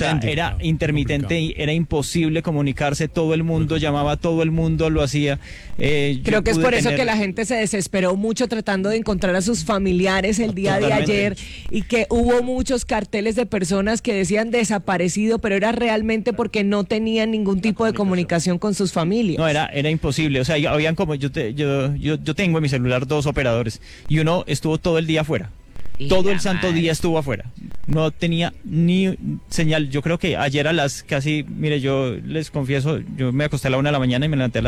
sea, era intermitente y era imposible comunicarse, todo el mundo llamaba, todo el mundo lo hacía. Creo que es por eso que la gente se desesperó mucho tratando de encontrar a sus familiares el día de ayer, y que hubo muchos carteles de personas que decían desaparecido, pero era realmente porque no tenían ningún tipo de comunicación con sus familias. No, era imposible. O sea, habían como yo tengo en mi celular 2 operadores y uno estuvo todo el día afuera. Todo el santo día estuvo afuera. No tenía ni señal. Yo creo que ayer a las casi, mire, yo les confieso, yo me acosté a la 1 de la mañana y me levanté a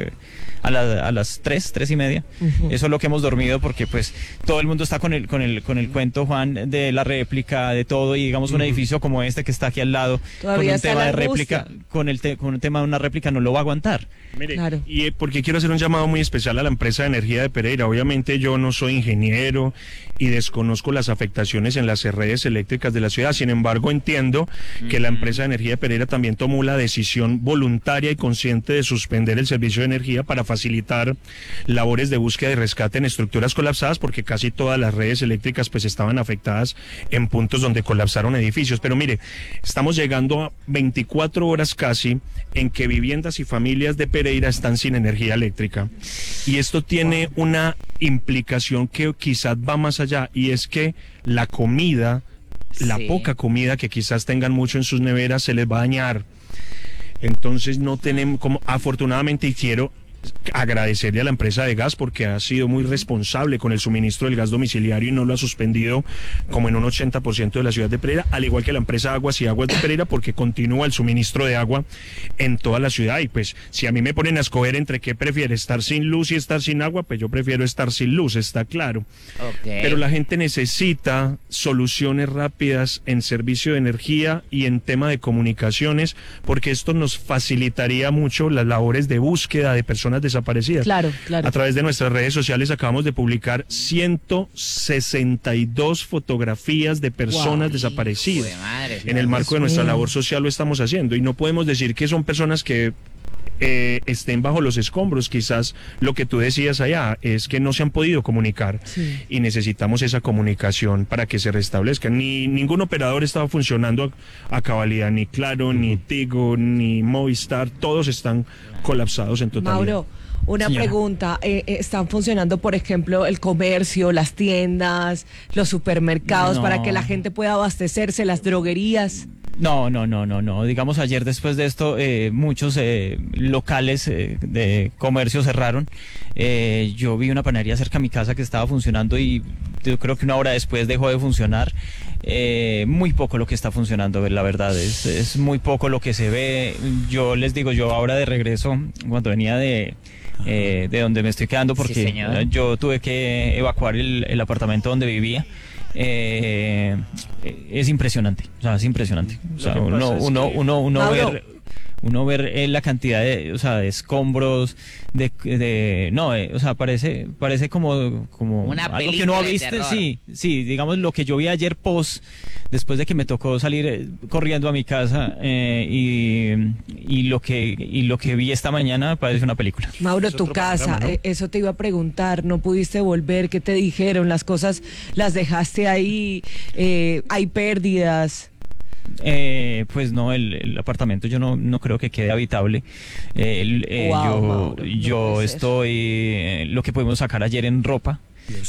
las 3:30. Eso es lo que hemos dormido, porque pues todo el mundo está con el cuento, Juan, de la réplica, de todo, y digamos un edificio como este que está aquí al lado, todavía con un tema de réplica, con un tema de una réplica no lo va a aguantar. Mire, claro. Y porque quiero hacer un llamado muy especial a la empresa de energía de Pereira. Obviamente yo no soy ingeniero y desconozco las afectaciones en las redes eléctricas de la ciudad. Sin embargo, entiendo que la empresa de energía de Pereira también tomó la decisión voluntaria y consciente de suspender el servicio de energía para facilitar labores de búsqueda y rescate en estructuras colapsadas, porque casi todas las redes eléctricas pues estaban afectadas en puntos donde colapsaron edificios. Pero mire, estamos llegando a 24 horas casi en que viviendas y familias de Pereira están sin energía eléctrica, y esto tiene una implicación que quizás va más allá, y es que la comida, la poca comida que quizás tengan mucho en sus neveras, se les va a dañar. Entonces no tenemos, como afortunadamente, y quiero agradecerle a la empresa de gas porque ha sido muy responsable con el suministro del gas domiciliario y no lo ha suspendido como en un 80% de la ciudad de Pereira, al igual que la empresa Aguas y Aguas de Pereira, porque continúa el suministro de agua en toda la ciudad. Y pues si a mí me ponen a escoger entre qué prefiere, estar sin luz y estar sin agua, pues yo prefiero estar sin luz, está claro. Pero la gente necesita soluciones rápidas en servicio de energía y en tema de comunicaciones, porque esto nos facilitaría mucho las labores de búsqueda de personas desaparecidas. Claro. A través de nuestras redes sociales acabamos de publicar 162 fotografías de personas desaparecidas. En el marco de nuestra labor social lo estamos haciendo, y no podemos decir que son personas que estén bajo los escombros. Quizás lo que tú decías allá es que no se han podido comunicar, y necesitamos esa comunicación para que se restablezcan. Ningún operador estaba funcionando a cabalidad, ni Claro, ni Tigo, ni Movistar, todos están colapsados en totalidad. Mauro, una pregunta, ¿están funcionando, por ejemplo, el comercio, las tiendas, los supermercados, para que la gente pueda abastecerse, las droguerías? No. Digamos, ayer después de esto, muchos locales de comercio cerraron. Yo vi una panadería cerca a mi casa que estaba funcionando, y yo creo que 1 hora después dejó de funcionar. Muy poco lo que está funcionando, la verdad, es muy poco lo que se ve. Yo les digo, yo ahora de regreso, cuando venía de donde me estoy quedando, porque yo tuve que evacuar el apartamento donde vivía. Es impresionante, o sea, es impresionante. O sea, uno ver la cantidad de escombros, o sea, parece como una algo que uno ha visto. Sí, digamos, lo que yo vi ayer después de que me tocó salir corriendo a mi casa, y lo que vi esta mañana parece una película. Mauro, tu casa, programa, ¿no? Eso te iba a preguntar, ¿no pudiste volver? ¿Qué te dijeron? ¿Las cosas las dejaste ahí? ¿Hay pérdidas? Pues no, el apartamento yo no creo que quede habitable. Mauro, yo estoy lo que pudimos sacar ayer en ropa,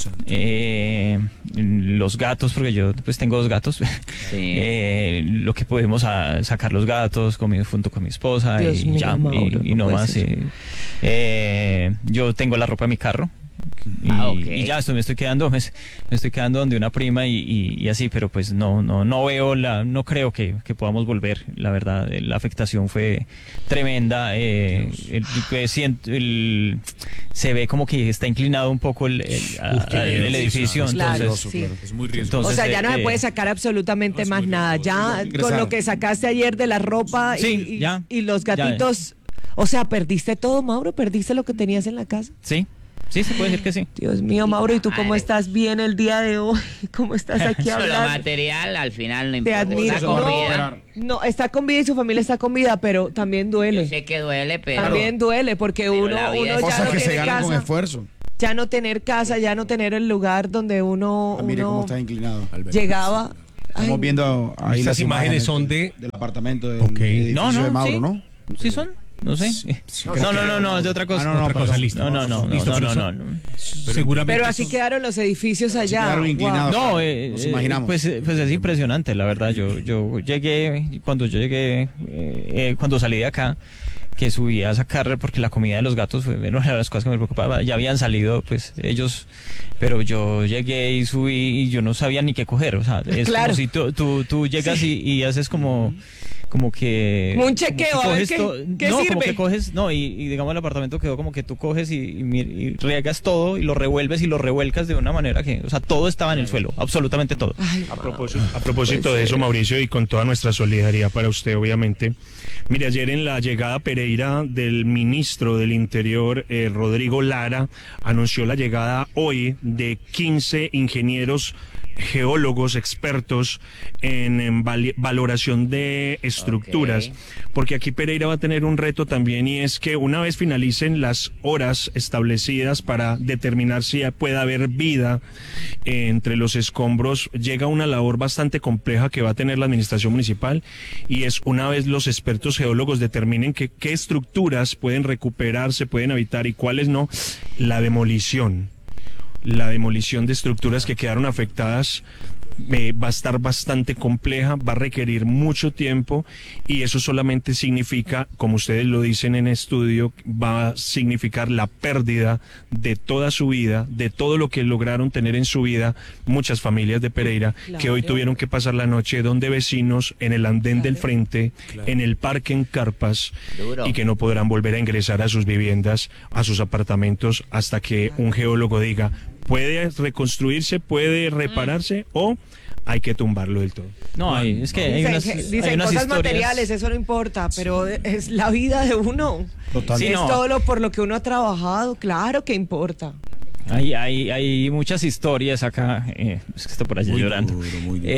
los gatos, porque yo pues tengo 2 gatos. Lo que pudimos sacar los gatos junto con mi esposa, Dios mío, ya, Mauro, y no más. Yo tengo la ropa en mi carro. Y ya me estoy quedando donde una prima, y así, pero pues no veo no creo que podamos volver. La verdad, la afectación fue tremenda. Se ve como que está inclinado un poco el edificio. Claro, entonces, es muy riesgoso. O sea, ya no se puede sacar absolutamente más nada. Ya con lo que sacaste ayer de la ropa y los gatitos, o sea, ¿perdiste todo, Mauro? ¿Perdiste lo que tenías en la casa? Sí, se puede decir que sí. Dios mío, Mauro, ¿y tú cómo estás bien el día de hoy? ¿Cómo estás aquí hablando? Lo material al final no importa. Te admiro. Está con vida. No, está con vida y su familia está con vida, pero también duele. Yo sé que duele, pero... También duele, porque uno ya cosas no que tiene se ganan casa. con esfuerzo. Ya no tener casa, ya no tener el lugar donde uno Mire cómo está inclinado. llegaba. Estamos viendo ahí Estas las imágenes son del apartamento del Ok. edificio de Mauro, sí. ¿no? ¿Sí son? No sé. No, es de otra cosa. otra cosa, listo. No. Seguramente. Pero así quedaron los edificios allá. Quedaron inclinados. No, nos imaginamos. pues es impresionante, la verdad. Yo llegué, cuando salí de acá, que subí a sacar, porque la comida de los gatos fue una de las cosas que me preocupaba. Ya habían salido, pues, ellos, pero yo llegué y subí y yo no sabía ni qué coger. O sea, es Claro. como si tú llegas y haces como que... Como un chequeo, a ver qué no, sirve. como que coges, no, y digamos el apartamento quedó como que tú coges y riegas todo y lo revuelves y lo revuelcas de una manera que, o sea, todo estaba en el suelo, absolutamente todo. Ay, A propósito de eso, Mauricio, y con toda nuestra solidaridad para usted, obviamente. Mire, ayer en la llegada a Pereira del ministro del Interior, Rodrigo Lara, anunció la llegada hoy de 15 ingenieros geólogos expertos en valoración de estructuras, Ok. porque aquí Pereira va a tener un reto también, y es que una vez finalicen las horas establecidas para determinar si puede haber vida entre los escombros, llega una labor bastante compleja que va a tener la administración municipal, y es una vez los expertos geólogos determinen qué estructuras pueden recuperarse, pueden habitar y cuáles no, la demolición de estructuras que quedaron afectadas va a estar bastante compleja, va a requerir mucho tiempo, y eso solamente significa, como ustedes lo dicen en estudio, va a significar la pérdida de toda su vida, de todo lo que lograron tener en su vida muchas familias de Pereira, que hoy tuvieron que pasar la noche donde vecinos, en el andén del frente, en el parque en carpas, Duro. y que no podrán volver a ingresar a sus viviendas, a sus apartamentos, hasta que un geólogo diga, puede reconstruirse, puede repararse, o hay que tumbarlo del todo. No, es que hay unas Dicen hay unas cosas historias- materiales, eso no importa, pero es la vida de uno. Total. Sí, Es no. todo lo por lo que uno ha trabajado, claro que importa. Hay muchas historias acá, es que está por allá Muy llorando. duro, muy duro.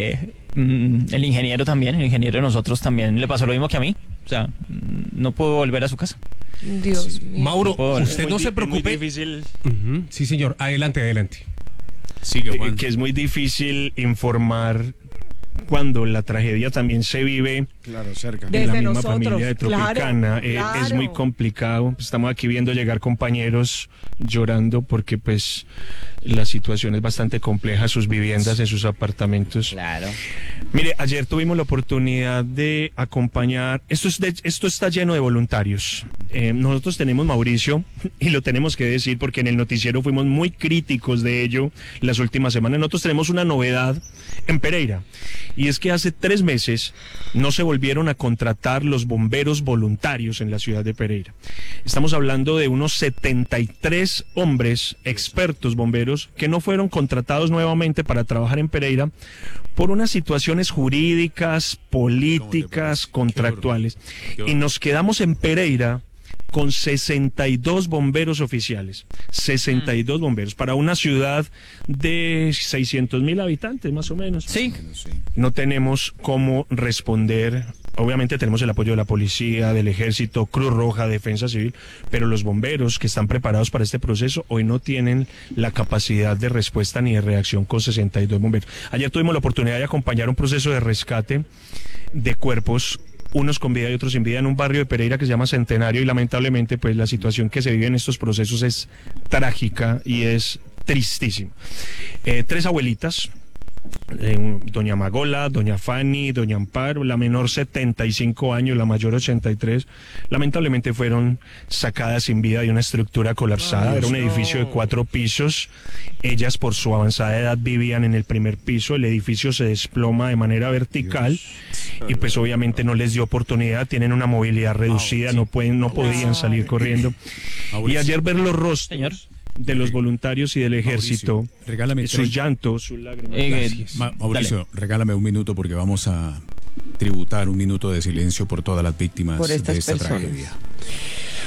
El ingeniero de nosotros también le pasó lo mismo que a mí, o sea, no pudo volver a su casa. Dios mío. Mauro, Por- usted no se Es preocupe. muy difícil, Ujú, sí, señor. Adelante. Sigue, Juan. que es muy difícil informar cuando la tragedia también se vive Claro, cerca. Desde en la misma nosotros, familia de Tropicana. claro. Es muy complicado. Estamos aquí viendo llegar compañeros llorando porque pues la situación es bastante compleja, sus viviendas, en sus apartamentos. Claro. Mire, ayer tuvimos la oportunidad de acompañar, esto está lleno de voluntarios. Nosotros tenemos, Mauricio, y lo tenemos que decir porque en el noticiero fuimos muy críticos de ello las últimas semanas. Nosotros tenemos una novedad en Pereira, y es que hace 3 meses no se volvieron a contratar los bomberos voluntarios en la ciudad de Pereira. Estamos hablando de unos 73 hombres expertos bomberos que no fueron contratados nuevamente para trabajar en Pereira por unas situaciones jurídicas, políticas, contractuales. Y nos quedamos en Pereira con 62 bomberos oficiales, 62 bomberos, para una ciudad de 600.000 habitantes más o menos. Sí, No tenemos cómo responder. Obviamente tenemos el apoyo de la policía, del ejército, Cruz Roja, Defensa Civil, pero los bomberos que están preparados para este proceso hoy no tienen la capacidad de respuesta ni de reacción con 62 bomberos. Ayer tuvimos la oportunidad de acompañar un proceso de rescate de cuerpos, unos con vida y otros sin vida, en un barrio de Pereira que se llama Centenario, y lamentablemente pues la situación que se vive en estos procesos es trágica y es tristísima. 3 abuelitas, doña Magola, doña Fanny, doña Amparo, la menor 75 años, la mayor 83, lamentablemente fueron sacadas sin vida de una estructura colapsada. Era un edificio de 4 pisos, ellas por su avanzada edad vivían en el primer piso, el edificio se desploma de manera vertical y pues obviamente no les dio oportunidad, tienen una movilidad reducida, no podían salir corriendo. Y ayer ver los rostros señor. de los voluntarios y del ejército, regálame sus llantos, sus lágrimas. Mauricio, regálame un minuto porque vamos a tributar un minuto de silencio por todas las víctimas Por estas de esta personas. tragedia.